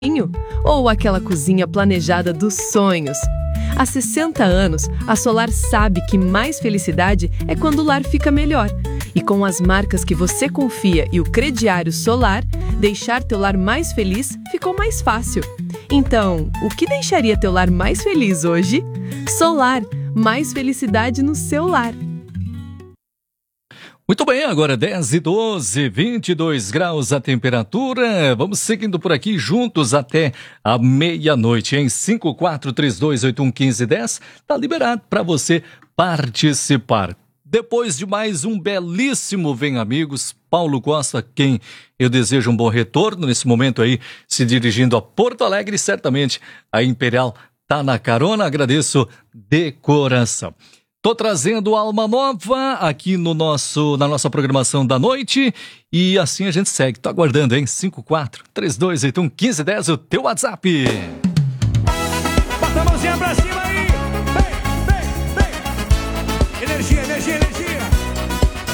ou aquela cozinha planejada dos sonhos. Há 60 anos, a Solar sabe que mais felicidade é quando o lar fica melhor. E com as marcas que você confia e o crediário Solar, deixar teu lar mais feliz ficou mais fácil. Então, o que deixaria teu lar mais feliz hoje? Solar, mais felicidade no seu lar. Muito bem, agora 10:12, 22 graus a temperatura. Vamos seguindo por aqui juntos até a meia-noite, em 5432811510. Tá liberado para você participar. Depois de mais um belíssimo Vem Amigos, Paulo Costa, quem eu desejo um bom retorno nesse momento aí, se dirigindo a Porto Alegre, certamente a Imperial tá na carona. Agradeço de coração. Tô trazendo Alma Nova aqui na nossa programação da noite e assim a gente segue. Tô aguardando, hein? 5432811510, o teu WhatsApp. Bota a mãozinha pra cima aí. Vem, vem, vem. Energia, energia, energia.